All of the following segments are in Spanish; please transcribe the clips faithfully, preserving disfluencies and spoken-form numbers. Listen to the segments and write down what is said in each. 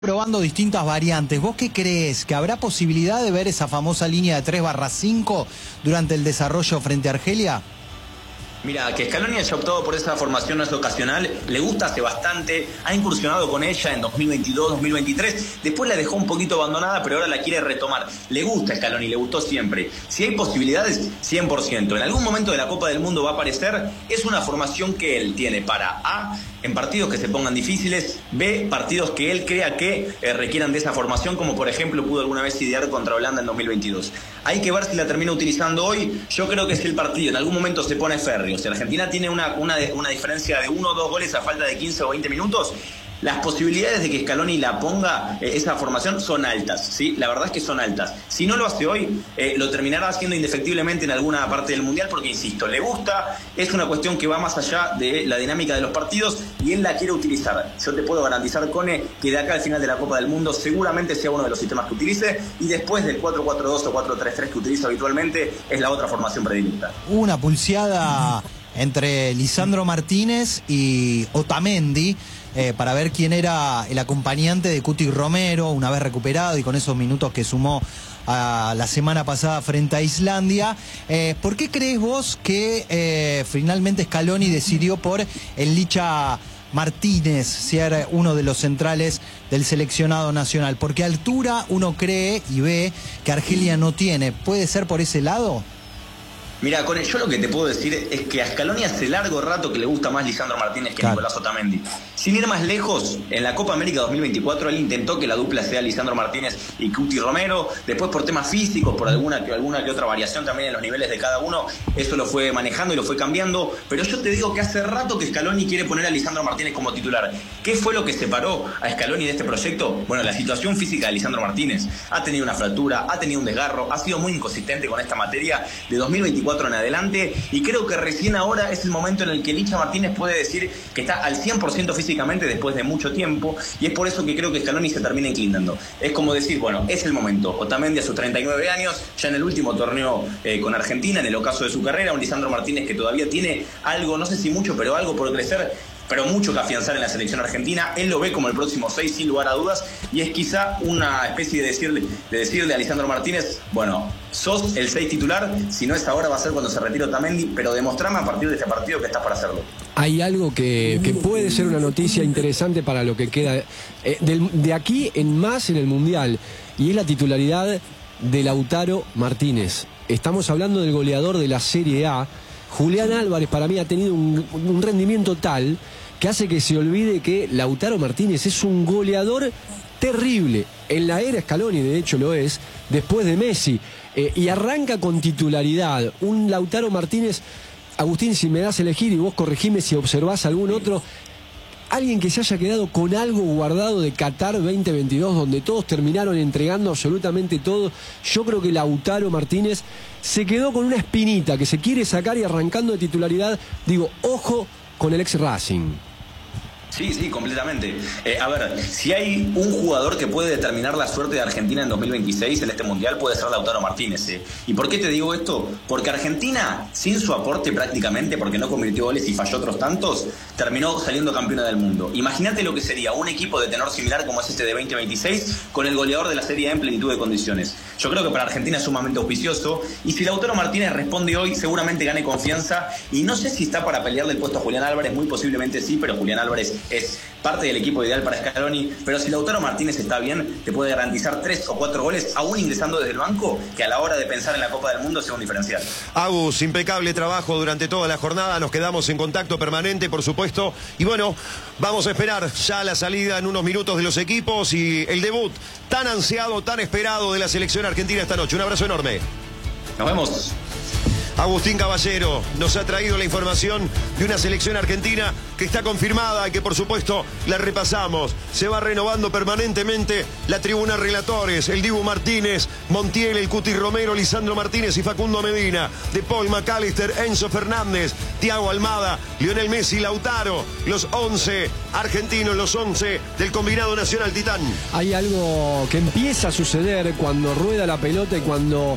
Probando distintas variantes. ¿Vos qué crees? ¿Que habrá posibilidad de ver esa famosa línea de tres barra cinco durante el desarrollo frente a Argelia? Mira, que Scaloni haya optado por esa formación no es ocasional, le gusta hace bastante, ha incursionado con ella en dos mil veintidós, dos mil veintitrés, después la dejó un poquito abandonada, pero ahora la quiere retomar. Le gusta Scaloni, le gustó siempre. Si hay posibilidades, cien por ciento. En algún momento de la Copa del Mundo va a aparecer, es una formación que él tiene para A, en partidos que se pongan difíciles, B, partidos que él crea que eh, requieran de esa formación, como por ejemplo pudo alguna vez idear contra Holanda en dos mil veintidós. Hay que ver si la termina utilizando hoy. Yo creo que si el partido en algún momento se pone férreo, si Argentina tiene una, una, una diferencia de uno o dos goles a falta de quince o veinte minutos, las posibilidades de que Scaloni la ponga, eh, esa formación, son altas, ¿sí? La verdad es que son altas. Si no lo hace hoy, eh, lo terminará haciendo indefectiblemente en alguna parte del Mundial, porque, insisto, le gusta, es una cuestión que va más allá de la dinámica de los partidos y él la quiere utilizar. Yo te puedo garantizar, Cone, que de acá al final de la Copa del Mundo seguramente sea uno de los sistemas que utilice, y después del cuatro cuatro dos o cuatro tres tres que utiliza habitualmente, es la otra formación predilecta. Una pulseada entre Lisandro Martínez y Otamendi, Eh, para ver quién era el acompañante de Cuti Romero una vez recuperado y con esos minutos que sumó a la semana pasada frente a Islandia. Eh, ¿Por qué crees vos que eh, finalmente Scaloni decidió por el Licha Martínez ser uno de los centrales del seleccionado nacional? Porque a altura uno cree y ve que Argelia no tiene. ¿Puede ser por ese lado? Mira, con el, yo lo que te puedo decir es que a Scaloni hace largo rato que le gusta más Lisandro Martínez que claro. Nicolás Otamendi. Sin ir más lejos, en la Copa América dos mil veinticuatro él intentó que la dupla sea Lisandro Martínez y Cuti Romero. Después, por temas físicos, por alguna, alguna que otra variación también en los niveles de cada uno, eso lo fue manejando y lo fue cambiando. Pero yo te digo que hace rato que Scaloni quiere poner a Lisandro Martínez como titular. ¿Qué fue lo que separó a Scaloni de este proyecto? Bueno, la situación física de Lisandro Martínez. Ha tenido una fractura, ha tenido un desgarro, ha sido muy inconsistente con esta materia de dos mil veinticuatro en adelante, y creo que recién ahora es el momento en el que Licha Martínez puede decir que está al cien por ciento físicamente después de mucho tiempo, y es por eso que creo que Scaloni se termina inclinando. Es como decir, bueno, es el momento. Otamendi a sus treinta y nueve años, ya en el último torneo eh, con Argentina, en el ocaso de su carrera, un Lisandro Martínez que todavía tiene algo, no sé si mucho, pero algo por crecer, pero mucho que afianzar en la selección argentina. Él lo ve como el próximo seis, sin lugar a dudas, y es quizá una especie de decirle, de decirle a Lisandro Martínez, bueno, sos el seis titular, si no es ahora va a ser cuando se retire Otamendi, pero demostrame a partir de este partido que estás para hacerlo. Hay algo que, que puede ser una noticia interesante para lo que queda eh, del, de aquí en más en el Mundial, y es la titularidad de Lautaro Martínez. Estamos hablando del goleador de la Serie A. Julián Álvarez para mí ha tenido un, un rendimiento tal que hace que se olvide que Lautaro Martínez es un goleador terrible. En la era Scaloni, de hecho lo es, después de Messi. Eh, y arranca con titularidad. Un Lautaro Martínez, Agustín, si me das a elegir y vos corregime si observás algún otro, alguien que se haya quedado con algo guardado de Qatar veinte veintidós, donde todos terminaron entregando absolutamente todo. Yo creo que Lautaro Martínez se quedó con una espinita que se quiere sacar, y arrancando de titularidad, digo, ojo con el ex Racing. Sí, sí, completamente. Eh, a ver, si hay un jugador que puede determinar la suerte de Argentina en dos mil veintiséis en este Mundial, puede ser Lautaro Martínez. Eh. ¿Y por qué te digo esto? Porque Argentina, sin su aporte prácticamente, porque no convirtió goles y falló otros tantos, terminó saliendo campeona del mundo. Imagínate lo que sería un equipo de tenor similar como es este de veinte veintiséis, con el goleador de la Serie A en plenitud de condiciones. Yo creo que para Argentina es sumamente auspicioso, y si Lautaro Martínez responde hoy, seguramente gane confianza, y no sé si está para pelearle el puesto a Julián Álvarez, muy posiblemente sí, pero Julián Álvarez es parte del equipo ideal para Scaloni. Pero si Lautaro Martínez está bien, te puede garantizar tres o cuatro goles, aún ingresando desde el banco, que a la hora de pensar en la Copa del Mundo sea un diferencial. Agus, impecable trabajo durante toda la jornada, nos quedamos en contacto permanente, por supuesto, y bueno, vamos a esperar ya la salida en unos minutos de los equipos y el debut tan ansiado, tan esperado de la selección argentina esta noche. Un abrazo enorme. Nos vemos. Agustín Caballero nos ha traído la información de una selección argentina que está confirmada y que por supuesto la repasamos. Se va renovando permanentemente la tribuna relatores, el Dibu Martínez, Montiel, el Cuti Romero, Lisandro Martínez y Facundo Medina, De Paul, McAllister, Enzo Fernández, Thiago Almada, Lionel Messi, Lautaro, los once argentinos, los once del combinado nacional Titán. Hay algo que empieza a suceder cuando rueda la pelota y cuando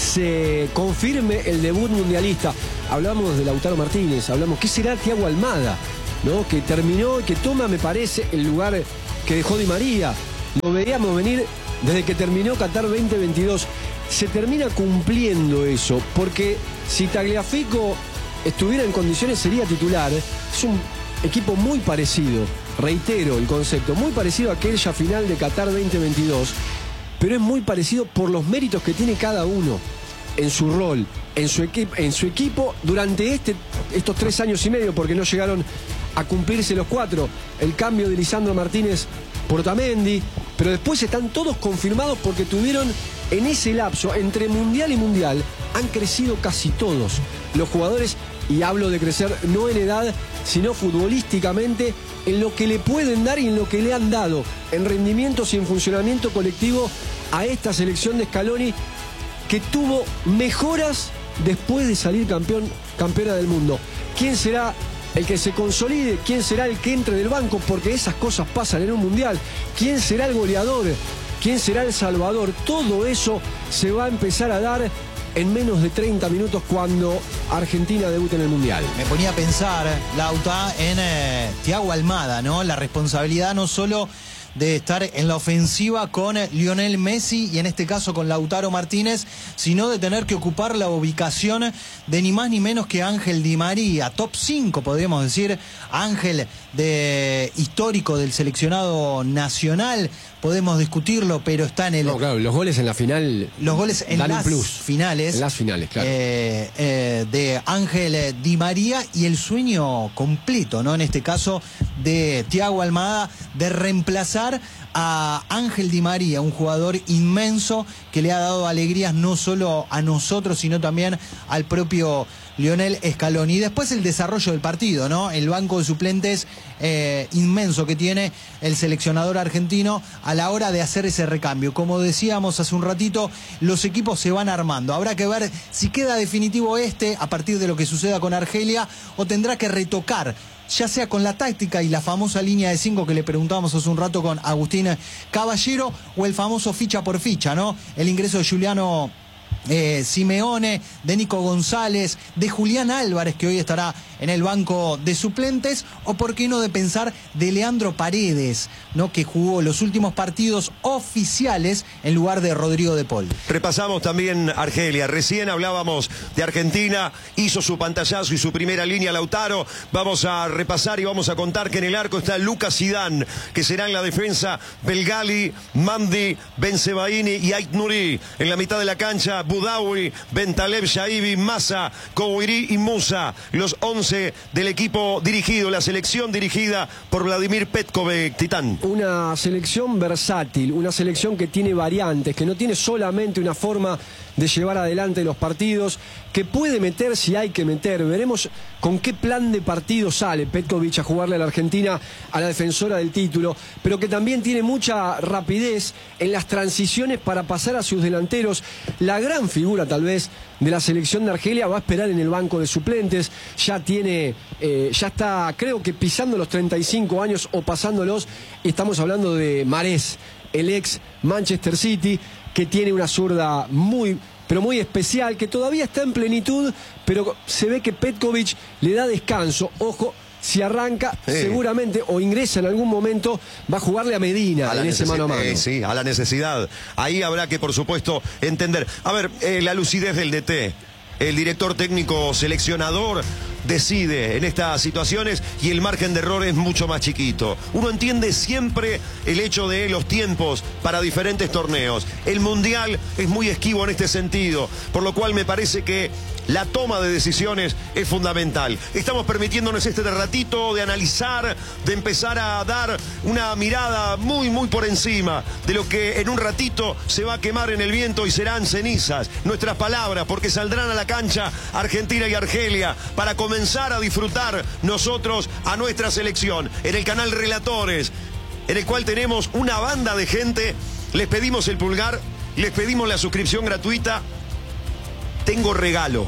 se confirme el debut mundialista. Hablamos de Lautaro Martínez, hablamos, ¿qué será Thiago Almada? ¿No? Que terminó, que toma, me parece, el lugar que dejó Di María. Lo veíamos venir desde que terminó Qatar veinte veintidós. Se termina cumpliendo eso, porque si Tagliafico estuviera en condiciones sería titular. Es un equipo muy parecido, reitero el concepto, muy parecido a aquella final de Qatar veinte veintidós, pero es muy parecido por los méritos que tiene cada uno en su rol, en su, equipo, en su equipo durante este, estos tres años y medio, porque no llegaron a cumplirse los cuatro. El cambio de Lisandro Martínez por Otamendi, pero después están todos confirmados porque tuvieron en ese lapso, entre mundial y mundial, han crecido casi todos los jugadores, y hablo de crecer no en edad, sino futbolísticamente, en lo que le pueden dar y en lo que le han dado, en rendimientos y en funcionamiento colectivo a esta selección de Scaloni, que tuvo mejoras después de salir campeón, campeona del mundo. ¿Quién será el que se consolide? ¿Quién será el que entre del banco? Porque esas cosas pasan en un mundial. ¿Quién será el goleador? ¿Quién será el salvador? Todo eso se va a empezar a dar en menos de treinta minutos cuando Argentina debute en el mundial. Me ponía a pensar, Lauta, en eh, Thiago Almada, ¿no? La responsabilidad no solo de estar en la ofensiva con Lionel Messi y en este caso con Lautaro Martínez, sino de tener que ocupar la ubicación de ni más ni menos que Ángel Di María, top cinco podríamos decir. Ángel, de histórico del seleccionado nacional, podemos discutirlo, pero está en el... No, claro, los goles en la final... Los goles en las plus. finales. En las finales, claro. Eh, eh, de Ángel Di María, y el sueño completo, ¿no? En este caso de Thiago Almada, de reemplazar a Ángel Di María, un jugador inmenso que le ha dado alegrías no solo a nosotros, sino también al propio Lionel Scaloni. Y después el desarrollo del partido, ¿no? El banco de suplentes eh, inmenso que tiene el seleccionador argentino a la hora de hacer ese recambio. Como decíamos hace un ratito, los equipos se van armando. Habrá que ver si queda definitivo este a partir de lo que suceda con Argelia, o tendrá que retocar, ya sea con la táctica y la famosa línea de cinco que le preguntábamos hace un rato con Agustín Caballero, o el famoso ficha por ficha, ¿no? El ingreso de Juliano Eh, Simeone, de Nico González, de Julián Álvarez, que hoy estará en el banco de suplentes, o por qué no de pensar de Leandro Paredes, ¿no? Que jugó los últimos partidos oficiales en lugar de Rodrigo de Paul. Repasamos también Argelia, recién hablábamos de Argentina, hizo su pantallazo y su primera línea Lautaro. Vamos a repasar y vamos a contar que en el arco está Lucas Zidane, que será en la defensa Belgali, Mandi, Bensebaini y Ait Nouri. En la mitad de la cancha Boudaoui, Bentaleb, Shaibi, Massa, Kouiri y Musa. Los once del equipo dirigido, la selección dirigida por Vladimir Petkovic, Titán. Una selección versátil, una selección que tiene variantes, que no tiene solamente una forma de llevar adelante los partidos, que puede meter si hay que meter. Veremos con qué plan de partido sale Petkovic a jugarle a la Argentina, a la defensora del título, pero que también tiene mucha rapidez en las transiciones para pasar a sus delanteros. La gran figura tal vez de la selección de Argelia va a esperar en el banco de suplentes. Ya tiene, eh, ya está, creo que pisando los treinta y cinco años o pasándolos, y estamos hablando de Mahrez, el ex Manchester City, que tiene una zurda muy, pero muy especial, que todavía está en plenitud, pero se ve que Petkovic le da descanso. Ojo, si arranca, sí, seguramente, o ingresa en algún momento, va a jugarle a Medina a en ese mano a mano. Eh, sí, a la necesidad. Ahí habrá que, por supuesto, entender. A ver, eh, la lucidez del D T. El director técnico seleccionador decide en estas situaciones y el margen de error es mucho más chiquito. Uno entiende siempre el hecho de los tiempos para diferentes torneos. El Mundial es muy esquivo en este sentido, por lo cual me parece que la toma de decisiones es fundamental. Estamos permitiéndonos este ratito de analizar, de empezar a dar una mirada muy, muy por encima de lo que en un ratito se va a quemar en el viento y serán cenizas nuestras palabras, porque saldrán a la cancha Argentina y Argelia para comenzar a disfrutar nosotros a nuestra selección en el canal Relatores, en el cual tenemos una banda de gente. Les pedimos el pulgar, les pedimos la suscripción gratuita. Tengo regalo.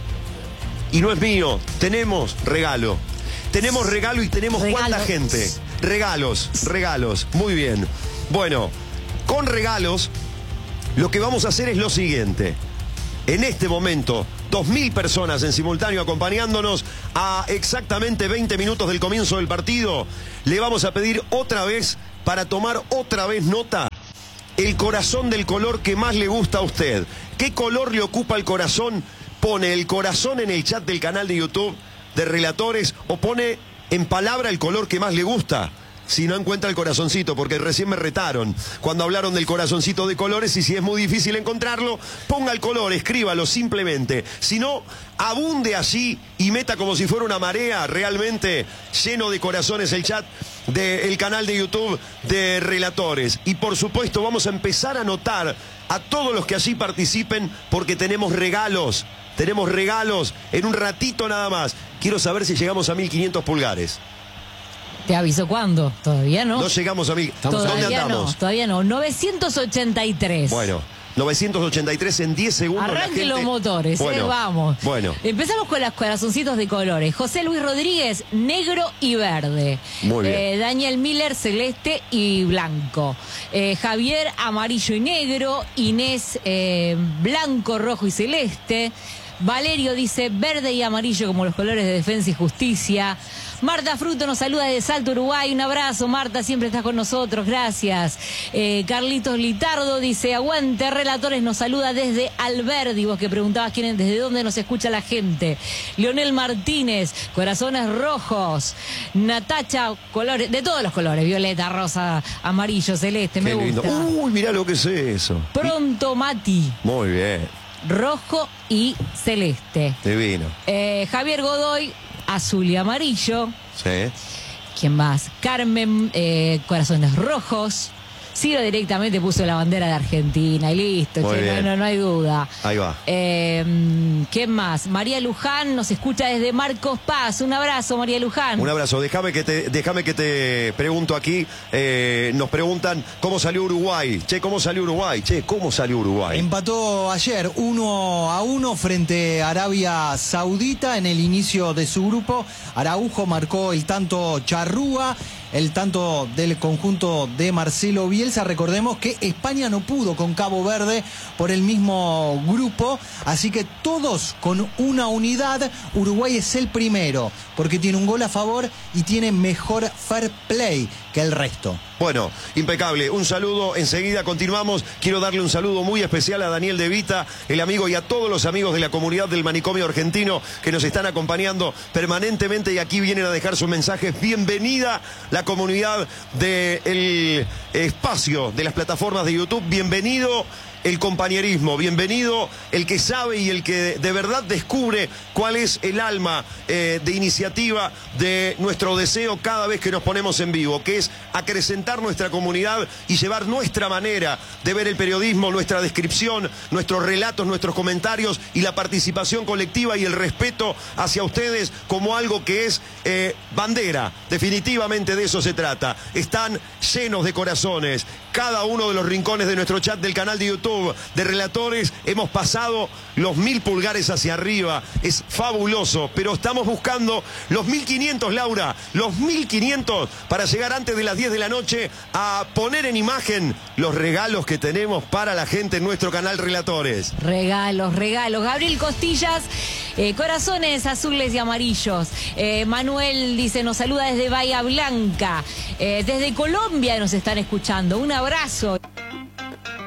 Y no es mío, tenemos regalo. Tenemos regalo y tenemos regalos. ¿Cuánta gente? Regalos, regalos, muy bien. Bueno, con regalos, lo que vamos a hacer es lo siguiente. En este momento, dos mil personas en simultáneo acompañándonos a exactamente veinte minutos del comienzo del partido. Le vamos a pedir otra vez para tomar otra vez nota. El corazón del color que más le gusta a usted. ¿Qué color le ocupa el corazón? Pone el corazón en el chat del canal de YouTube de Relatores o pone en palabra el color que más le gusta. Si no encuentra el corazoncito, porque recién me retaron cuando hablaron del corazoncito de colores, y si es muy difícil encontrarlo, ponga el color, escríbalo simplemente. Si no, abunde allí y meta como si fuera una marea realmente lleno de corazones el chat del canal de YouTube de Relatores. Y por supuesto vamos a empezar a anotar a todos los que allí participen, porque tenemos regalos, tenemos regalos en un ratito nada más. Quiero saber si llegamos a mil quinientos pulgares. ¿Te aviso cuándo? ¿Todavía no? No llegamos a mil. Todavía ¿Dónde andamos? no, todavía no. novecientos ochenta y tres. Bueno, novecientos ochenta y tres en diez segundos. Arranque la gente... los motores, bueno, eh, vamos. Bueno. Empezamos con los corazoncitos de colores. José Luis Rodríguez, negro y verde. Muy bien. Eh, Daniel Miller, celeste y blanco. Eh, Javier, amarillo y negro. Inés, eh, blanco, rojo y celeste. Valerio dice verde y amarillo como los colores de Defensa y Justicia. Marta Fruto nos saluda desde Salto, Uruguay. Un abrazo, Marta, siempre estás con nosotros, gracias. Eh, Carlitos Litardo dice, aguante, Relatores, nos saluda desde Alberdi. Vos que preguntabas quién, desde dónde nos escucha la gente. Leonel Martínez, corazones rojos. Natacha, colores, de todos los colores, violeta, rosa, amarillo, celeste, me Qué lindo. gusta. Uy, mirá lo que es eso. Pronto Mati, Muy bien. rojo y celeste. Divino. Eh, Javier Godoy, azul y amarillo. Sí. ¿Quién más? Carmen, eh, corazones rojos. Ciro directamente puso la bandera de Argentina y listo, Muy che, no, bien. no, no hay duda. Ahí va. Eh, ¿Quién más? María Luján nos escucha desde Marcos Paz. Un abrazo, María Luján. Un abrazo. Déjame que te, déjame que te pregunto aquí. Eh, nos preguntan cómo salió Uruguay. Che, ¿cómo salió Uruguay? Che, ¿cómo salió Uruguay? Empató ayer uno a uno frente a Arabia Saudita en el inicio de su grupo. Araujo marcó el tanto Charrúa, el tanto del conjunto de Marcelo Bielsa. Recordemos que España no pudo con Cabo Verde por el mismo grupo, así que todos con una unidad. Uruguay es el primero porque tiene un gol a favor y tiene mejor fair play que el resto. Bueno, impecable. Un saludo. Enseguida continuamos. Quiero darle un saludo muy especial a Daniel De Vita, el amigo, y a todos los amigos de la comunidad del manicomio argentino que nos están acompañando permanentemente y aquí vienen a dejar sus mensajes. Bienvenida la comunidad del espacio de las plataformas de YouTube. Bienvenido el compañerismo, bienvenido el que sabe y el que de verdad descubre cuál es el alma eh, de iniciativa de nuestro deseo cada vez que nos ponemos en vivo, que es acrecentar nuestra comunidad y llevar nuestra manera de ver el periodismo, nuestra descripción, nuestros relatos, nuestros comentarios y la participación colectiva y el respeto hacia ustedes como algo que es eh, bandera. Definitivamente de eso se trata. Están llenos de corazones cada uno de los rincones de nuestro chat del canal de YouTube de Relatores. Hemos pasado los mil pulgares hacia arriba, es fabuloso, pero estamos buscando los mil quinientos, Laura, los mil quinientos para llegar antes de las diez de la noche a poner en imagen los regalos que tenemos para la gente en nuestro canal Relatores. Regalos, regalos. Gabriel Costillas, eh, corazones azules y amarillos. Eh, Manuel dice, nos saluda desde Bahía Blanca. Eh, desde Colombia nos están escuchando. Un abrazo.